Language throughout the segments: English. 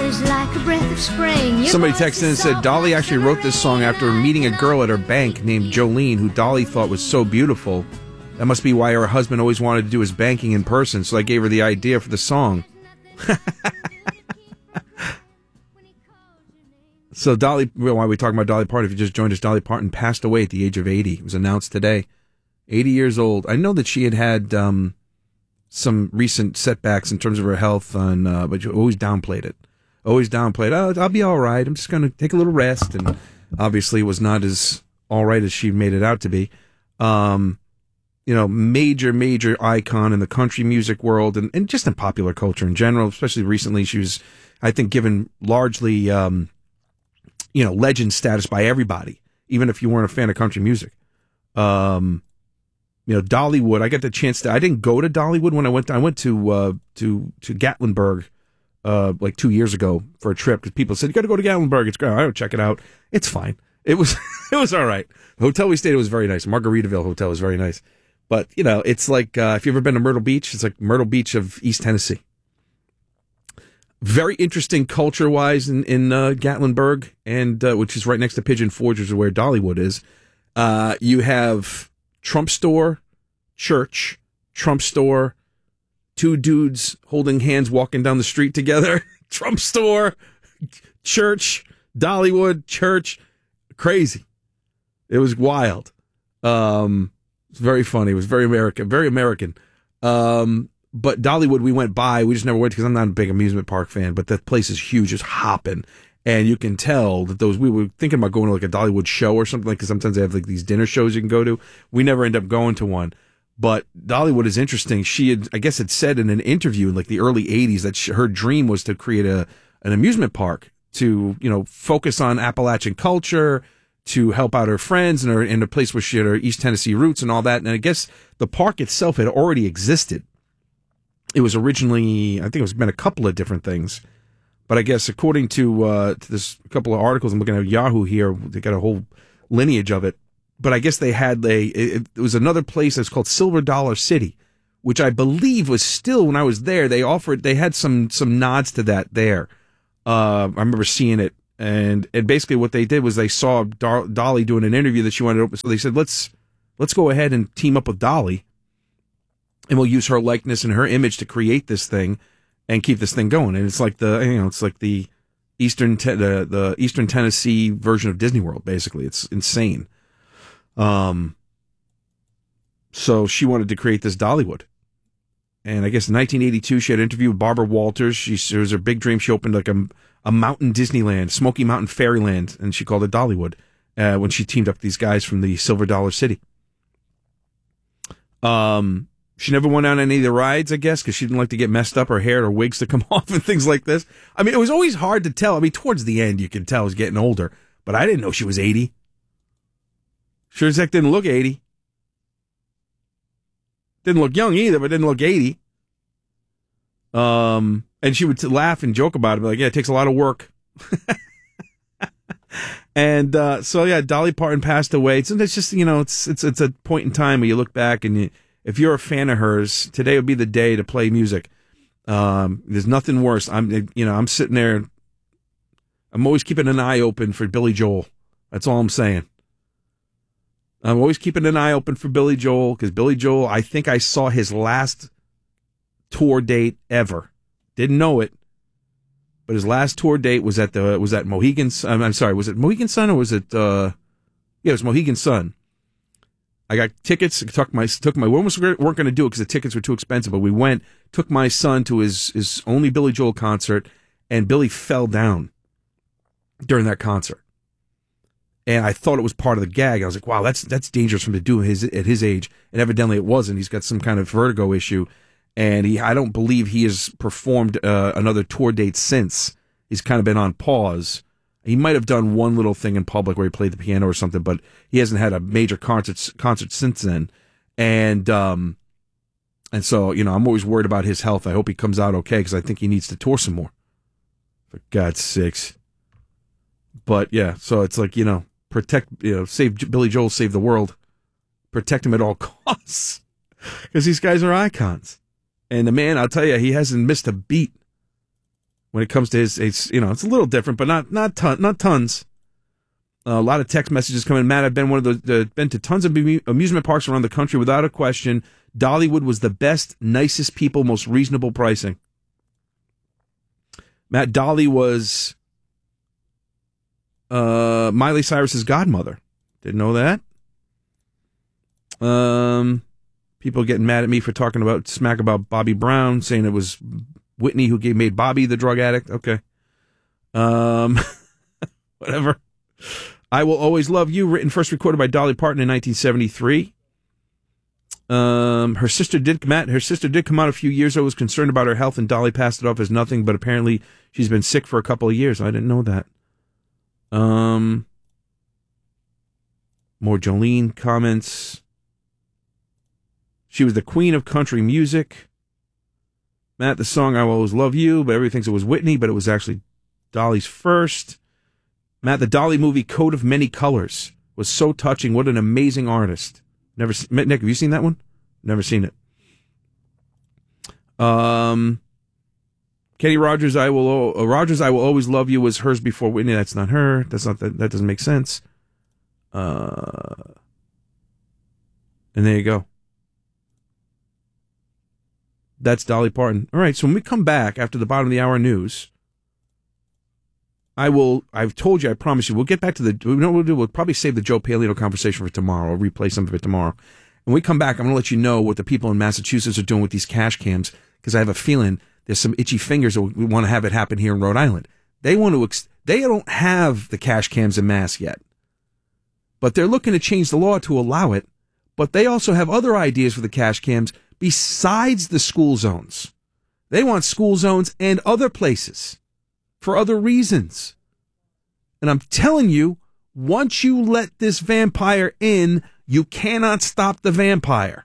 is like a breath of spring. Somebody texted in and said Dolly actually wrote this song after meeting a girl at her bank named Jolene, who Dolly thought was so beautiful. That must be why her husband always wanted to do his banking in person, so I gave her the idea for the song. So Dolly, why are we talking about Dolly Parton? If you just joined us, Dolly Parton passed away at the age of 80. It was announced today. 80 years old. I know that she had some recent setbacks in terms of her health, but she always downplayed it. Always downplayed, oh, I'll be all right. I'm just going to take a little rest. And obviously it was not as all right as she made it out to be. Major icon in the country music world and just in popular culture in general, especially recently. She was, I think, given largely, legend status by everybody, even if you weren't a fan of country music. Dollywood, I got the chance I didn't go to Dollywood when I went to Gatlinburg, like 2 years ago for a trip, because people said, you got to go to Gatlinburg. It's great. I don't check it out. It's fine. It was all right. The hotel we stayed at was very nice. Margaritaville Hotel was very nice. But, it's like, if you've ever been to Myrtle Beach, it's like Myrtle Beach of East Tennessee. Very interesting culture-wise in Gatlinburg, and which is right next to Pigeon Forge, which is where Dollywood is. You have Trump store, church, Trump store, two dudes holding hands walking down the street together. Trump store, church, Dollywood, church. Crazy. It was wild. It's very funny. It was very American, very American. But Dollywood, we went by. We just never went because I'm not a big amusement park fan, but the place is huge. It's hopping. And you can tell that we were thinking about going to like a Dollywood show or something, like, because sometimes they have like these dinner shows you can go to. We never end up going to one. But Dollywood is interesting. She had said in an interview in like the early 80s that her dream was to create an amusement park to, focus on Appalachian culture, to help out her friends and in a place where she had her East Tennessee roots and all that. And I guess the park itself had already existed. It was originally, I think it was been a couple of different things. But I guess according to this couple of articles, I'm looking at Yahoo here, they got a whole lineage of it. But I guess they had it was another place that's called Silver Dollar City, which I believe was still, when I was there, they had some nods to that there. I remember seeing it, and basically what they did was they saw Dolly doing an interview that she wanted to open, so they said, let's go ahead and team up with Dolly, and we'll use her likeness and her image to create this thing and keep this thing going. And it's like the Eastern Tennessee version of Disney World, basically. It's insane. So she wanted to create this Dollywood. And I guess in 1982, she had an interview with Barbara Walters. It was her big dream. She opened like a mountain Disneyland, Smoky Mountain Fairyland, and she called it Dollywood, when she teamed up with these guys from the Silver Dollar City. She never went on any of the rides, I guess, because she didn't like to get messed up, her hair or wigs to come off and things like this. I mean, it was always hard to tell. I mean, towards the end, you could tell I was getting older, but I didn't know she was 80. Sure as heck didn't look 80. Didn't look young either, but didn't look 80. And she would laugh and joke about it, like, yeah, it takes a lot of work. And Dolly Parton passed away. It's just, it's a point in time where you look back and if you're a fan of hers, today would be the day to play music. There's nothing worse. I'm sitting there. I'm always keeping an eye open for Billy Joel. That's all I'm saying. I'm always keeping an eye open for Billy Joel, because Billy Joel, I think I saw his last tour date ever. Didn't know it, but his last tour date was at Mohegan. I'm sorry, was it Mohegan Sun or was it? Yeah, it was Mohegan Sun. I got tickets. Took my. We almost weren't going to do it because the tickets were too expensive, but we went. Took my son to his only Billy Joel concert, and Billy fell down during that concert. And I thought it was part of the gag. I was like, wow, that's dangerous for him to do at his age. And evidently it wasn't. He's got some kind of vertigo issue. And I don't believe he has performed another tour date since. He's kind of been on pause. He might have done one little thing in public where he played the piano or something, but he hasn't had a major concert since then. And so, I'm always worried about his health. I hope he comes out okay, because I think he needs to tour some more. For God's sakes. But yeah, so it's like, save Billy Joel, save the world. Protect him at all costs. Because these guys are icons. And the man, I'll tell you, he hasn't missed a beat. when it comes to his, it's a little different, but not tons. A lot of text messages coming. Matt, I've been been to tons of amusement parks around the country. Without a question, Dollywood was the best, nicest people, most reasonable pricing. Matt, Dolly was Miley Cyrus's godmother. Didn't know that. People getting mad at me for talking about smack about Bobby Brown, saying it was Whitney who made Bobby the drug addict. Okay. Whatever. I Will Always Love You, first recorded by Dolly Parton in 1973. Her sister did come out a few years ago, was concerned about her health, and Dolly passed it off as nothing, but apparently she's been sick for a couple of years. I didn't know that. More Jolene comments. She was the queen of country music. Matt, the song I Will Always Love You, but everybody thinks it was Whitney, but it was actually Dolly's first. Matt, the Dolly movie Coat of Many Colors was so touching. What an amazing artist. Nick, have you seen that one? Never seen it. Kenny Rogers, I Will Always Love You was hers before Whitney. That's not her. That doesn't make sense. And there you go. That's Dolly Parton. All right, so when we come back after the bottom of the hour news, I've told you, I promise you, we'll get back to we'll probably save the Joe Palino conversation for tomorrow. I'll replay some of it tomorrow. When we come back, I'm going to let you know what the people in Massachusetts are doing with these cash cams, because I have a feeling there's some itchy fingers that we want to have it happen here in Rhode Island. They don't have the cash cams in Mass yet, but they're looking to change the law to allow it. But they also have other ideas for the cash cams besides the school zones. They want school zones and other places for other reasons. And I'm telling you, once you let this vampire in, you cannot stop the vampire.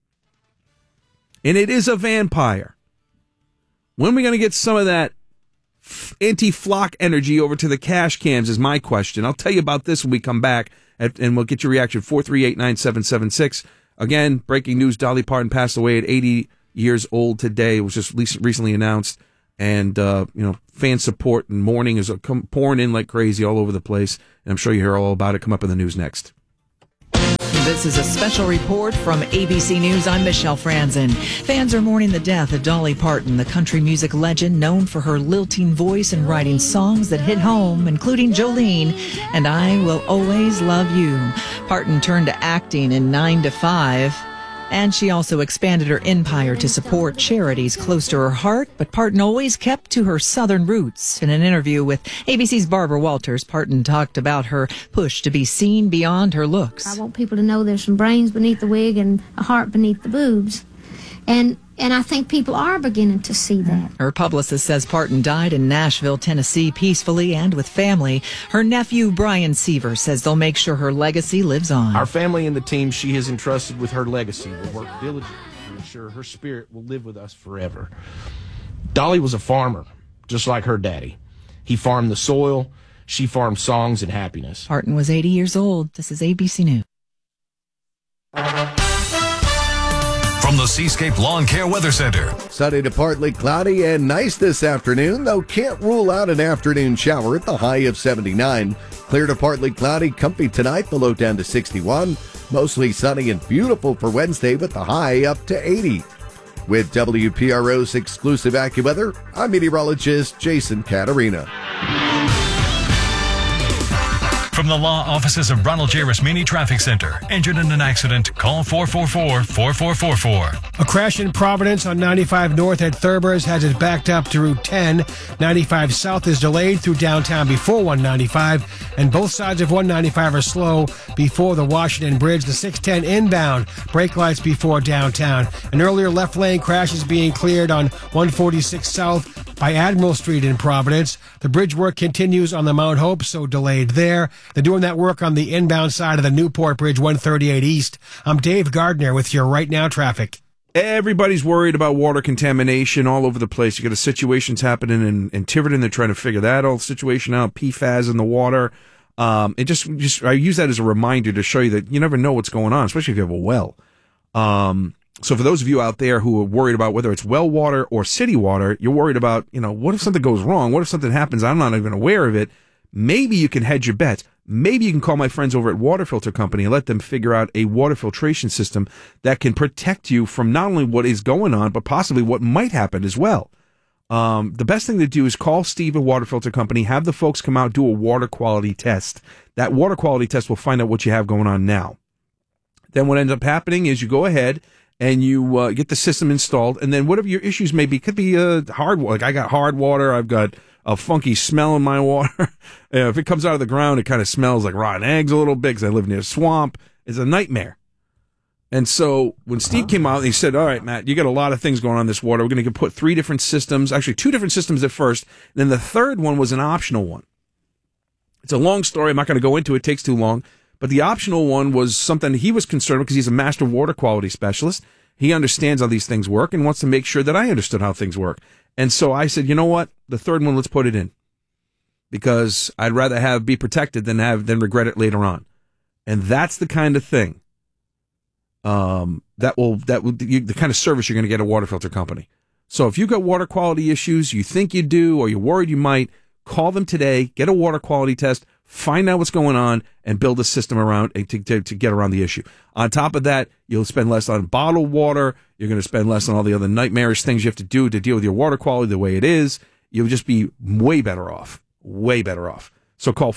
And it is a vampire. When are we going to get some of that anti-flock energy over to the cash cams is my question. I'll tell you about this when we come back, and we'll get your reaction. 438-9776. Again, breaking news, Dolly Parton passed away at 80 years old today. It was just recently announced. And, fan support and mourning is pouring in like crazy all over the place. And I'm sure you hear all about it. Come up in the news next. This is a special report from ABC News. I'm Michelle Franzen. Fans are mourning the death of Dolly Parton, the country music legend known for her lilting voice and writing songs that hit home, including Jolene and I Will Always Love You. Parton turned to acting in 9 to 5. And she also expanded her empire to support charities close to her heart, but Parton always kept to her Southern roots. In an interview with ABC's Barbara Walters, Parton talked about her push to be seen beyond her looks. I want people to know there's some brains beneath the wig and a heart beneath the boobs. And I think people are beginning to see that. Her publicist says Parton died in Nashville, Tennessee, peacefully and with family. Her nephew, Brian Seaver, says they'll make sure her legacy lives on. Our family and the team she has entrusted with her legacy will work diligently to ensure her spirit will live with us forever. Dolly was a farmer, just like her daddy. He farmed the soil. She farmed songs and happiness. Parton was 80 years old. This is ABC News. From the Seascape Lawn Care Weather Center. Sunny to partly cloudy and nice this afternoon, though can't rule out an afternoon shower at the high of 79. Clear to partly cloudy, comfy tonight, the low down to 61. Mostly sunny and beautiful for Wednesday with the high up to 80. With WPRO's exclusive AccuWeather, I'm meteorologist Jason Caterina. From the law offices of Ronald J. Rasmini Traffic Center. Injured in an accident? Call 444-4444. A crash in Providence on 95 North at Thurber's has it backed up to Route 10. 95 South is delayed through downtown before 195, and both sides of 195 are slow before the Washington Bridge. The 610 inbound, brake lights before downtown. An earlier left lane crash is being cleared on 146 South by Admiral Street in Providence. The bridge work continues on the Mount Hope, so delayed there. They're doing that work on the inbound side of the Newport Bridge, 138 East. I'm Dave Gardner with your Right Now traffic. Everybody's worried about water contamination all over the place. You got situations happening in Tiverton. They're trying to figure that whole situation out. PFAS in the water. I use that as a reminder to show you that you never know what's going on, especially if you have a well. So for those of you out there who are worried about whether it's well water or city water, you're worried about, what if something goes wrong? What if something happens? I'm not even aware of it. Maybe you can hedge your bets. Maybe you can call my friends over at Water Filter Company and let them figure out a water filtration system that can protect you from not only what is going on, but possibly what might happen as well. The best thing to do is call Steve at Water Filter Company, have the folks come out, do a water quality test. That water quality test will find out what you have going on now. Then what ends up happening is you go ahead and you get the system installed, and then whatever your issues may be, could be hard water. Like I got hard water, I've got a funky smell in my water. If it comes out of the ground, it kind of smells like rotten eggs a little bit because I live near a swamp. It's a nightmare. And so when Steve came out, he said, all right, Matt, you got a lot of things going on in this water. We're going to put 3 different systems, actually 2 different systems at first. And then the third one was an optional one. It's a long story. I'm not going to go into it. It takes too long. But the optional one was something he was concerned with because he's a master water quality specialist. He understands how these things work and wants to make sure that I understood how things work. And so I said, you know what? The third one, let's put it in. Because I'd rather be protected than regret it later on. And that's the kind of thing the kind of service you're going to get at a water filter company. So if you've got water quality issues, you think you do, or you're worried you might, call them today, get a water quality test, find out what's going on, and build a system around to get around the issue. On top of that, you'll spend less on bottled water. You're going to spend less on all the other nightmarish things you have to do to deal with your water quality the way it is. You'll just be way better off. Way better off. So call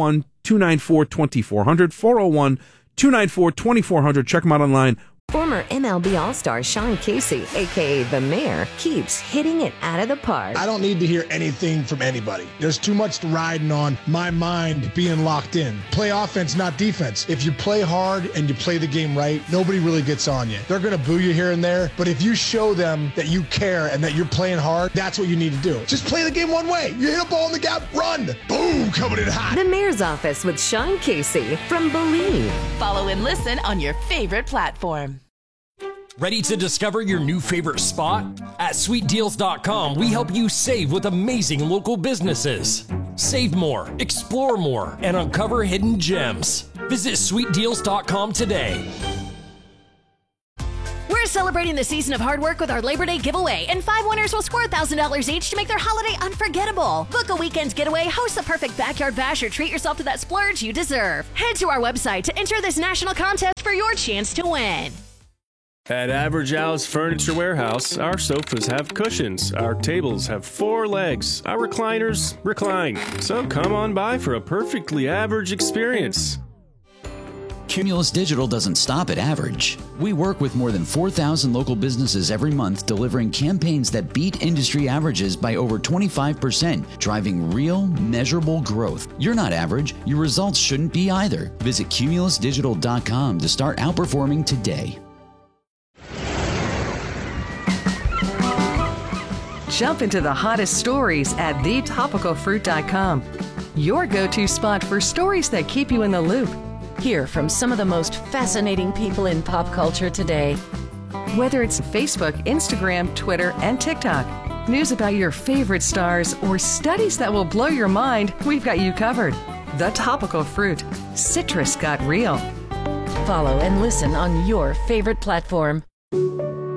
401-294-2400, 401-294-2400. Check them out online. Former MLB All-Star Sean Casey, a.k.a. The Mayor, keeps hitting it out of the park. I don't need to hear anything from anybody. There's too much riding on my mind being locked in. Play offense, not defense. If you play hard and you play the game right, nobody really gets on you. They're going to boo you here and there, but if you show them that you care and that you're playing hard, that's what you need to do. Just play the game one way. You hit a ball in the gap, run. Boom, coming in hot. The Mayor's Office with Sean Casey from Believe. Follow and listen on your favorite platform. Ready to discover your new favorite spot? At SweetDeals.com, we help you save with amazing local businesses. Save more, explore more, and uncover hidden gems. Visit SweetDeals.com today. We're celebrating the season of hard work with our Labor Day giveaway, and 5 winners will score $1,000 each to make their holiday unforgettable. Book a weekend's getaway, host the perfect backyard bash, or treat yourself to that splurge you deserve. Head to our website to enter this national contest for your chance to win. At Average Al's Furniture Warehouse, our sofas have cushions, our tables have 4 legs, our recliners recline. So come on by for a perfectly average experience. Cumulus Digital doesn't stop at average. We work with more than 4,000 local businesses every month, delivering campaigns that beat industry averages by over 25%, driving real, measurable growth. You're not average. Your results shouldn't be either. Visit CumulusDigital.com to start outperforming today. Jump into the hottest stories at thetopicalfruit.com. Your go-to spot for stories that keep you in the loop. Hear from some of the most fascinating people in pop culture today. Whether it's Facebook, Instagram, Twitter, and TikTok, news about your favorite stars, or studies that will blow your mind, we've got you covered. The Topical Fruit. Citrus got real. Follow and listen on your favorite platform.